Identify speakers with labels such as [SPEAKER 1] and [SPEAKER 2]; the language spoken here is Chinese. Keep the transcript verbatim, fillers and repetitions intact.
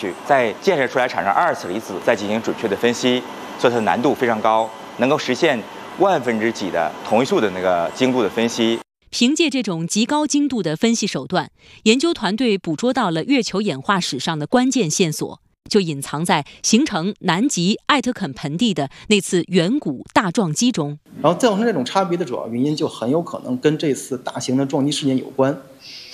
[SPEAKER 1] 去，再建设出来产生二次离子，再进行准确的分析，所以它的难度非常高，能够实现万分之几的同位素的那个精度的分析。
[SPEAKER 2] 凭借这种极高精度的分析手段，研究团队捕捉到了月球演化史上的关键线索，就隐藏在形成南极艾特肯盆地的那次远古大撞击中。
[SPEAKER 3] 然后造成这种差别的主要原因，就很有可能跟这次大型的撞击事件有关。